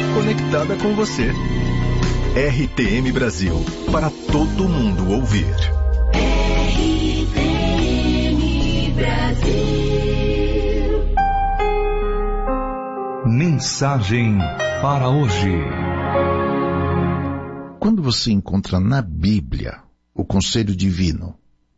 conectada com você. RTM Brasil, para todo mundo ouvir. RTM Brasil. Mensagem para hoje. Quando você encontra na Bíblia o conselho divino,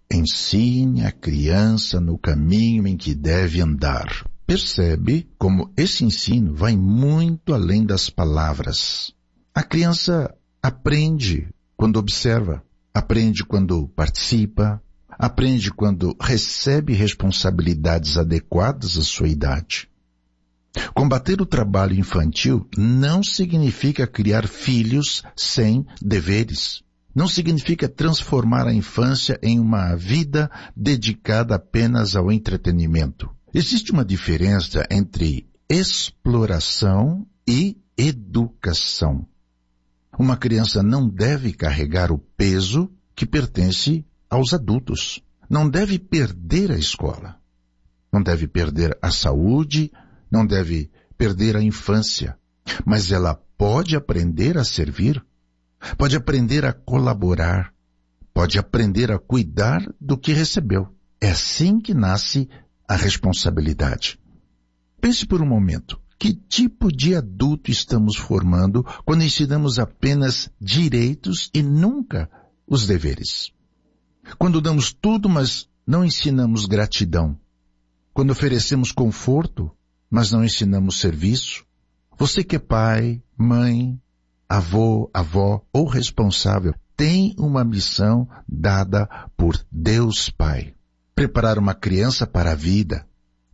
ensine a criança no caminho em que deve andar, percebe como esse ensino vai muito além das palavras. A criança aprende quando observa, aprende quando participa, aprende quando recebe responsabilidades adequadas à sua idade. Combater o trabalho infantil não significa criar filhos sem deveres. Não significa transformar a infância em uma vida dedicada apenas ao entretenimento. Existe uma diferença entre exploração e educação. Uma criança não deve carregar o peso que pertence aos adultos. Não deve perder a escola. Não deve perder a saúde, não deve perder a infância. Mas ela pode aprender a servir, pode aprender a colaborar, pode aprender a cuidar do que recebeu. É assim que nasce a responsabilidade. Pense por um momento, que tipo de adulto estamos formando quando ensinamos apenas direitos e nunca os deveres? Quando damos tudo, mas não ensinamos gratidão? Quando oferecemos conforto, mas não ensinamos serviço? Você que é pai, mãe, avô, avó ou responsável, tem uma missão dada por Deus Pai. Preparar uma criança para a vida.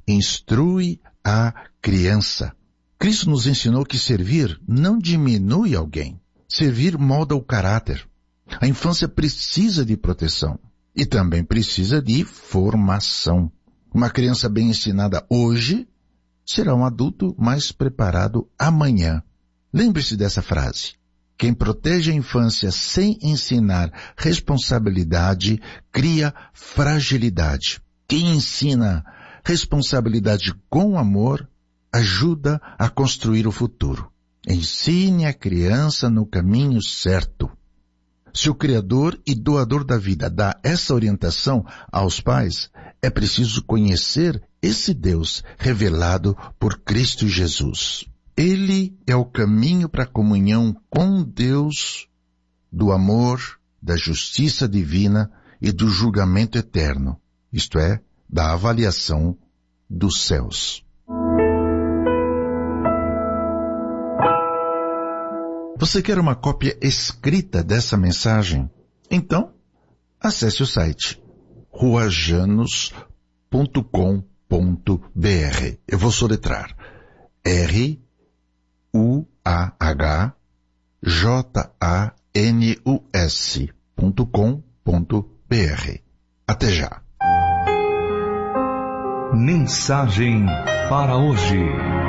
Instrui a criança. Cristo nos ensinou que servir não diminui alguém. Servir molda o caráter. A infância precisa de proteção e também precisa de formação. Uma criança bem ensinada hoje será um adulto mais preparado amanhã. Lembre-se dessa frase. Quem protege a infância sem ensinar responsabilidade, cria fragilidade. Quem ensina responsabilidade com amor, ajuda a construir o futuro. Ensine a criança no caminho certo. Se o Criador e doador da vida dá essa orientação aos pais, é preciso conhecer esse Deus revelado por Cristo Jesus. Ele é o caminho para a comunhão com Deus, do amor, da justiça divina e do julgamento eterno, isto é, da avaliação dos céus. Você quer uma cópia escrita dessa mensagem? Então, acesse o site ruajanos.com.br. Eu vou soletrar ruajanos.com.br. Até já. Mensagem para hoje.